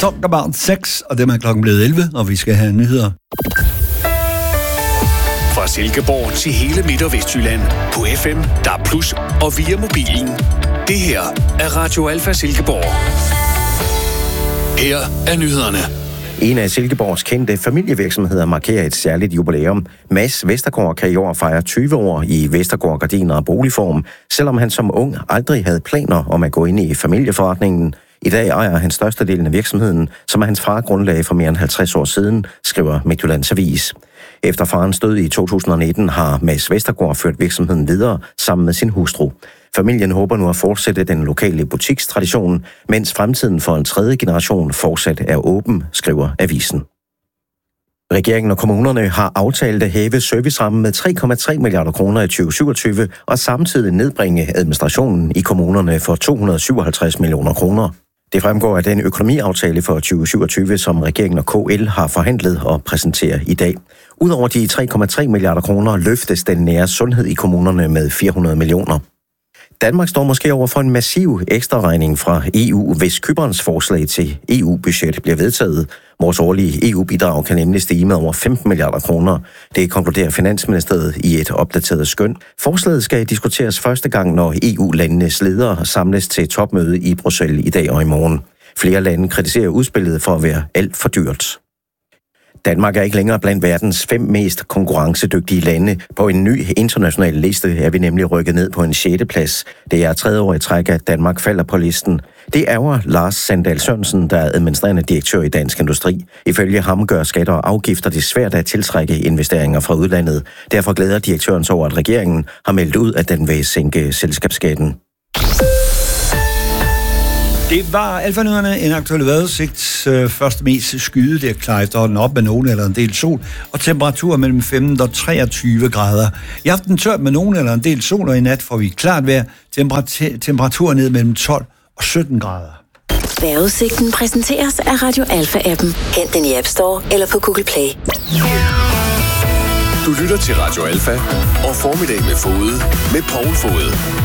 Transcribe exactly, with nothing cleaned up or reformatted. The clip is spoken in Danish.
Talk about sex, og det er klokken blevet elleve, og vi skal have nyheder. Fra Silkeborg til hele Midt- og Vestjylland på F M, D A B plus, og via mobilen. Det her er Radio Alfa Silkeborg. Her er nyhederne. En af Silkeborgs kendte familievirksomheder markerer et særligt jubilæum. Mads Vestergaard kan i år fejre tyve år i Vestergaard Gardiner og Boligform, selvom han som ung aldrig havde planer om at gå ind i familieforretningen. I dag ejer han størstedelen af virksomheden, som hans far grundlagde for mere end halvtreds år siden, skriver Midtjyllands Avis. Efter farens død i to tusind nitten har Mads Vestergaard ført virksomheden videre sammen med sin hustru. Familien håber nu at fortsætte den lokale butikstradition, mens fremtiden for en tredje generation fortsat er åben, skriver avisen. Regeringen og kommunerne har aftalt at hæve servicerammen med tre komma tre milliarder kroner i tyve syvogtyve og samtidig nedbringe administrationen i kommunerne for to hundrede og syvoghalvtreds millioner kroner. Det fremgår af den økonomiaftale for tyve syvogtyve, som regeringen og K L har forhandlet og præsenterer i dag. Udover de tre komma tre milliarder kroner løftes den nære sundhed i kommunerne med fire hundrede millioner. Danmark står måske over for en massiv ekstraregning fra E U, hvis Cyperns forslag til E U-budget bliver vedtaget. Vores årlige E U-bidrag kan nemlig stige med over femten milliarder kroner. Det konkluderer Finansministeriet i et opdateret skøn. Forslaget skal diskuteres første gang, når E U-landenes ledere samles til topmøde i Bruxelles i dag og i morgen. Flere lande kritiserer udspillet for at være alt for dyrt. Danmark er ikke længere blandt verdens fem mest konkurrencedygtige lande. På en ny international liste er vi nemlig rykket ned på en sjette plads. Det er tredje år i træk, at Danmark falder på listen. Det ærger Lars Sandal Sørensen, der er administrerende direktør i Dansk Industri. Ifølge ham gør skatter og afgifter det svært at tiltrække investeringer fra udlandet. Derfor glæder direktøren sig over, at regeringen har meldt ud, at den vil sænke selskabsskatten. Det var Alfa-nyhederne, en aktuel vejrudsigt. Øh, først mest skyde, det er klar efterhånden op med nogen eller en del sol, og temperatur mellem femten og treogtyve grader. I aften tørt med nogen eller en del sol, og i nat får vi klart vejr, temperatur, temperatur ned mellem tolv og sytten grader. Vejrudsigten præsenteres af Radio Alfa-appen. Hent den i App Store eller på Google Play. Du lytter til Radio Alfa og Formiddag med Fode med Poul Fode.